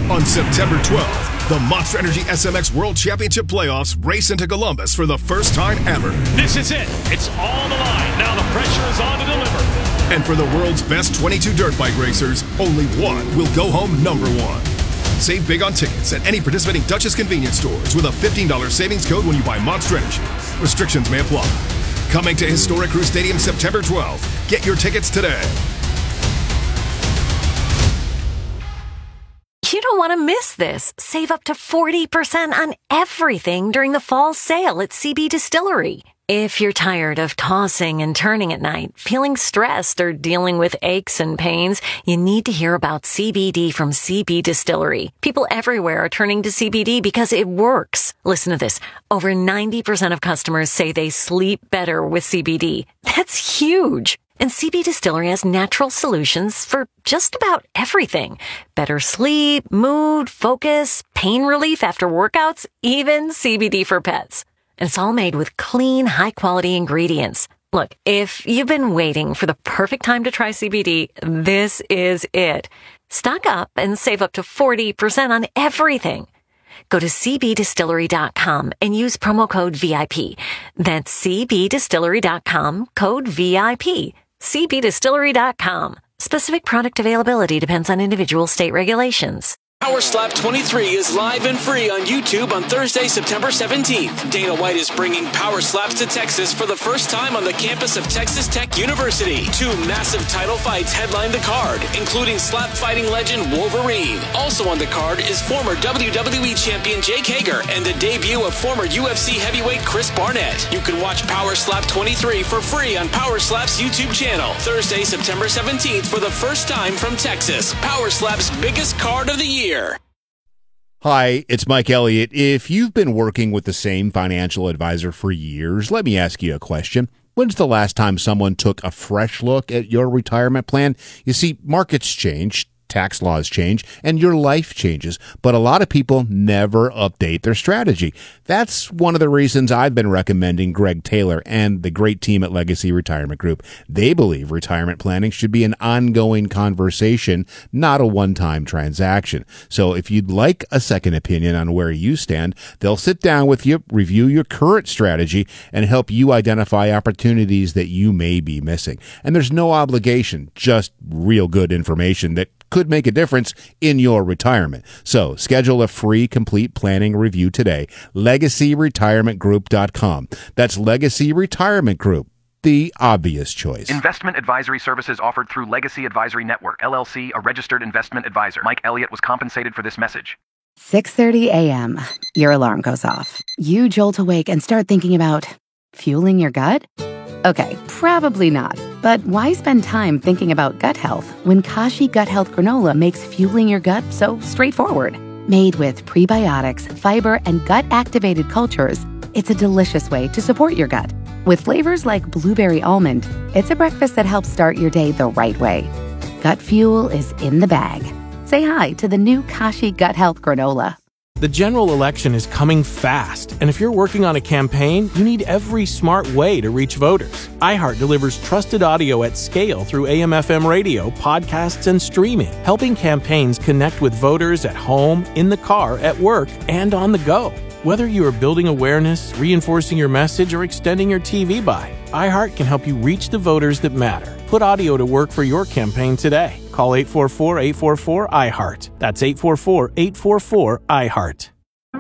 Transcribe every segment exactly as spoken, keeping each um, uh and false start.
On September twelfth, the Monster Energy S M X World Championship Playoffs race into Columbus for the first time ever. This is it. It's on the line. Now the pressure is on to deliver. And for the world's best twenty-two dirt bike racers, only one will go home number one. Save big on tickets at any participating Dutchess convenience stores with a fifteen dollars savings code when you buy Monster Energy. Restrictions may apply. Coming to Historic Crew Stadium September twelfth. Get your tickets today. You don't want to miss this. Save up to forty percent on everything during the fall sale at C B Distillery. If you're tired of tossing and turning at night, feeling stressed, or dealing with aches and pains, you need to hear about C B D from C B Distillery. People everywhere are turning to C B D because it works. Listen to this. Over ninety percent of customers say they sleep better with C B D. That's huge. And C B Distillery has natural solutions for just about everything. Better sleep, mood, focus, pain relief after workouts, even C B D for pets. And it's all made with clean, high-quality ingredients. Look, if you've been waiting for the perfect time to try C B D, this is it. Stock up and save up to forty percent on everything. Go to c b distillery dot com and use promo code V I P. That's c b distillery dot com, code V I P. c b distillery dot com. Specific product availability depends on individual state regulations. Power Slap twenty-three is live and free on YouTube on Thursday, September seventeenth. Dana White is bringing Power Slaps to Texas for the first time on the campus of Texas Tech University. Two massive title fights headline the card, including slap fighting legend Wolverine. Also on the card is former W W E champion Jake Hager and the debut of former U F C heavyweight Chris Barnett. You can watch Power Slap twenty-three for free on Power Slap's YouTube channel. Thursday, September seventeenth for the first time from Texas. Power Slap's biggest card of the year. Hi, it's Mike Elliott. If you've been working with the same financial advisor for years, let me ask you a question. When's the last time someone took a fresh look at your retirement plan? You see, markets change, tax laws change, and your life changes, but a lot of people never update their strategy. That's one of the reasons I've been recommending Greg Taylor and the great team at Legacy Retirement Group. They believe retirement planning should be an ongoing conversation, not a one-time transaction. So if you'd like a second opinion on where you stand, they'll sit down with you, review your current strategy, and help you identify opportunities that you may be missing. And there's no obligation, just real good information that could make a difference in your retirement. So schedule a free complete planning review today. legacy retirement group dot com. That's Legacy Retirement Group, the obvious choice. Investment advisory services offered through Legacy Advisory Network, L L C, a registered investment advisor. Mike Elliott was compensated for this message. six thirty a.m. Your alarm goes off. You jolt awake and start thinking about fueling your gut? Okay, probably not. But why spend time thinking about gut health when Kashi Gut Health Granola makes fueling your gut so straightforward? Made with prebiotics, fiber, and gut-activated cultures, it's a delicious way to support your gut. With flavors like blueberry almond, it's a breakfast that helps start your day the right way. Gut fuel is in the bag. Say hi to the new Kashi Gut Health Granola. The general election is coming fast, and if you're working on a campaign, you need every smart way to reach voters. iHeart delivers trusted audio at scale through A M F M radio, podcasts, and streaming, helping campaigns connect with voters at home, in the car, at work, and on the go. Whether you are building awareness, reinforcing your message, or extending your T V buy, iHeart can help you reach the voters that matter. Put audio to work for your campaign today. Call eight four four, eight four four, I heart. That's eight four four, eight four four, I heart.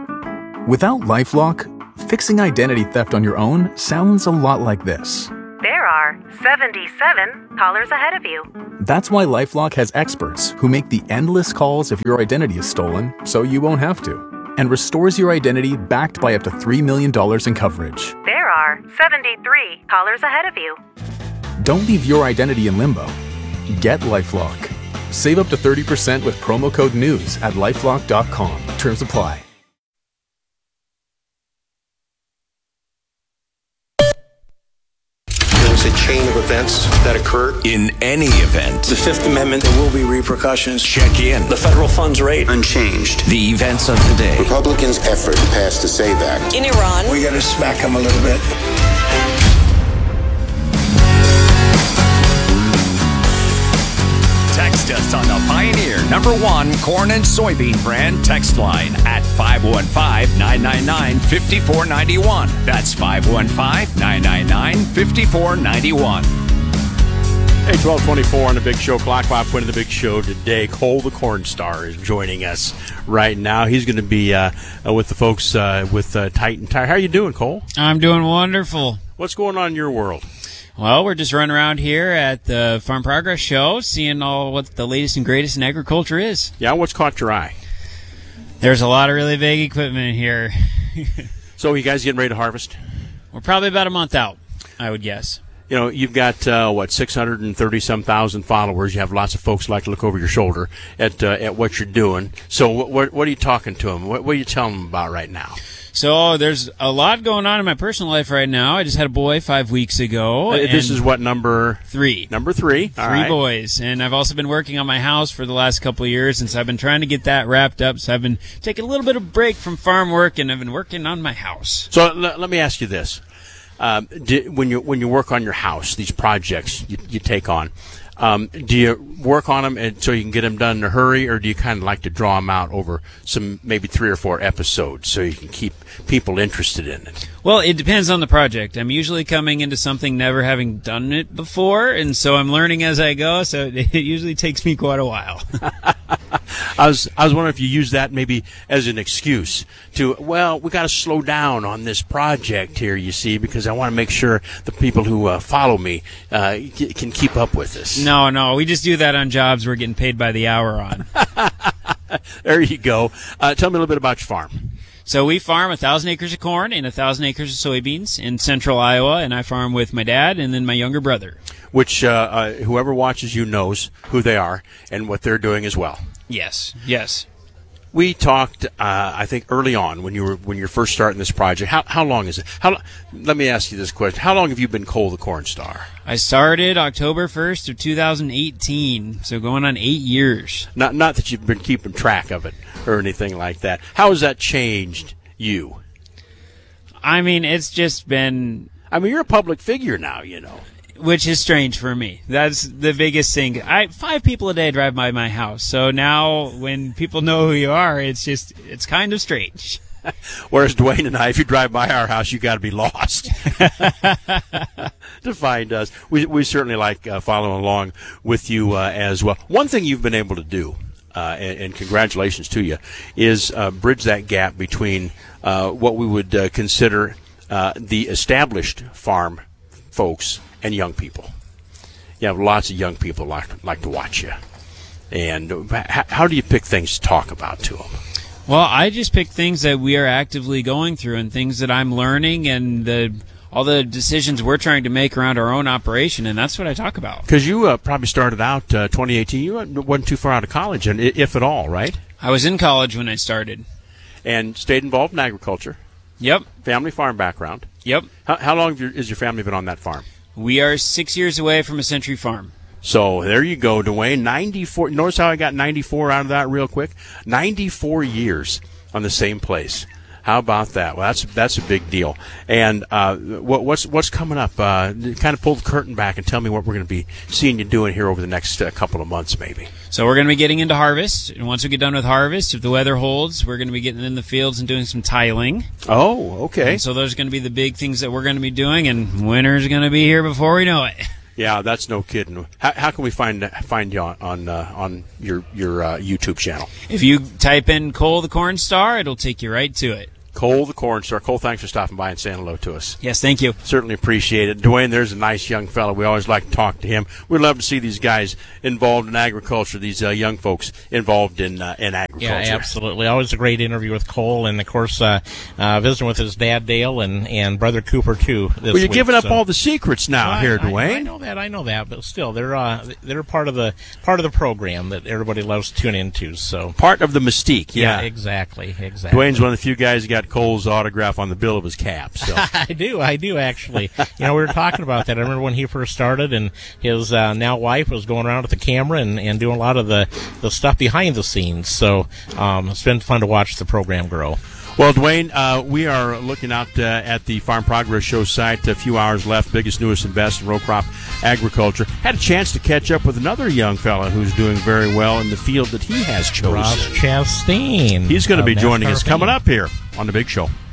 Without LifeLock, fixing identity theft on your own sounds a lot like this. There are seventy-seven callers ahead of you. That's why LifeLock has experts who make the endless calls if your identity is stolen, so you won't have to, and restores your identity backed by up to three million dollars in coverage. There are seventy-three callers ahead of you. Don't leave your identity in limbo. Get LifeLock. Save up to thirty percent with promo code NEWS at lifelock dot com. Terms apply. There's a chain of events that occurred. In any event. The Fifth Amendment, there will be repercussions. Check in. The federal funds rate, unchanged. The events of today. Republicans' effort to pass the SAVE Act. In Iran. We got to smack them a little bit. Text us on the Pioneer number one corn and soybean brand text line at five one five, nine nine nine, five four nine one. That's five one five, nine nine nine, five four nine one. Hey, twelve twenty-four on the Big Show clock. Bob Quinn of the Big Show today. Cole the Corn Star is joining us right now. He's going to be uh, with the folks uh, with uh, Titan Tire. How are you doing, Cole? I'm doing wonderful. What's going on in your world? Well, we're just running around here at the Farm Progress Show, seeing all what the latest and greatest in agriculture is. Yeah, what's caught your eye? There's a lot of really big equipment here. So you guys getting ready to harvest? We're probably about a month out, I would guess. You know, you've got, uh, what, six hundred thirty some thousand followers. You have lots of folks who like to look over your shoulder at uh, at what you're doing. So what, what, what are you talking to them? What, what are you telling them about right now? So there's a lot going on in my personal life right now. I just had a boy five weeks ago. Uh, this is what, number? Three. Number three. All three right. boys. And I've also been working on my house for the last couple of years, and so I've been trying to get that wrapped up. So I've been taking a little bit of break from farm work, and I've been working on my house. So l- let me ask you this. Um, do, when you when you work on your house, these projects you, you take on, um, do you work on them and so you can get them done in a hurry, or do you kind of like to draw them out over some maybe three or four episodes so you can keep people interested in it? Well, it depends on the project. I'm usually coming into something never having done it before, and so I'm learning as I go, so it usually takes me quite a while. I was I was wondering if you use that maybe as an excuse to, well, we got to slow down on this project here, you see, because I want to make sure the people who uh, follow me uh, c- can keep up with this. No, no, we just do that on jobs we're getting paid by the hour on. There you go. Uh, tell me a little bit about your farm. So we farm a thousand acres of corn and a thousand acres of soybeans in central Iowa, and I farm with my dad and then my younger brother. Which uh, uh, whoever watches you knows who they are and what they're doing as well. Yes, yes. We talked, uh, I think, early on when you were when you're first starting this project. How how long is it? How let me ask you this question: how long have you been Cole the Corn Star? I started October first of two thousand eighteen, so going on eight years. Not not that you've been keeping track of it or anything like that. How has that changed you? I mean, it's just been. I mean, you're a public figure now, you know. Which is strange for me. That's the biggest thing. I five people a day drive by my house, so now when people know who you are, it's just it's kind of strange. Whereas Dwayne and I, if you drive by our house, you got to be lost to find us. We we certainly like uh, following along with you uh, as well. One thing you've been able to do, uh, and, and congratulations to you, is uh, bridge that gap between uh, what we would uh, consider uh, the established farm folks and young people. You have lots of young people like like to watch you. And how, how do you pick things to talk about to them? Well, I just pick things that we are actively going through and things that I'm learning and the all the decisions we're trying to make around our own operation, and that's what I talk about. Because you uh, probably started out uh, twenty eighteen. You wasn't too far out of college, and if at all, right? I was in college when I started. And stayed involved in agriculture. Yep. Family farm background. Yep. How, how long have your, has your family been on that farm? We are six years away from a century farm. So there you go, Dwayne. ninety-four. Notice how I got ninety-four out of that real quick? ninety-four years on the same place. How about that? Well, that's that's a big deal. And uh, what, what's what's coming up? Uh, kind of pull the curtain back and tell me what we're going to be seeing you doing here over the next uh, couple of months, maybe. So we're going to be getting into harvest, and once we get done with harvest, if the weather holds, we're going to be getting in the fields and doing some tiling. Oh, okay. And so those are going to be the big things that we're going to be doing, and winter's going to be here before we know it. Yeah, that's no kidding. How, how can we find find you on on, uh, on your your uh, YouTube channel? If you type in Cole the Corn Star, it'll take you right to it. Cole the Corn Star. Cole, thanks for stopping by and saying hello to us. Yes, thank you. Certainly appreciate it. Dwayne, there's a nice young fellow. We always like to talk to him. We love to see these guys involved in agriculture, these uh, young folks involved in uh, in agriculture. Yeah, absolutely. Always a great interview with Cole, and, of course, uh, uh, visiting with his dad, Dale, and, and brother Cooper, too, this Well, you're week, giving up so. all the secrets now Well, here, I, Dwayne. I, I know that, I know that, but still, they're uh, they're part of the part of the program that everybody loves to tune into. So part of the mystique, yeah. yeah exactly, exactly. Dwayne's one of the few guys who got Cole's autograph on the bill of his cap. So. I do, I do actually. You know, we were talking about that. I remember when he first started, and his uh, now wife was going around with the camera and, and doing a lot of the, the stuff behind the scenes. So um, it's been fun to watch the program grow. Well, Dwayne, uh, we are looking out uh, at the Farm Progress Show site. A few hours left. Biggest, newest, and best in row crop agriculture. Had a chance to catch up with another young fella who's doing very well in the field that he has chosen. Ross Chastain. He's going to be of joining NASCAR us coming fame. up here on The Big Show.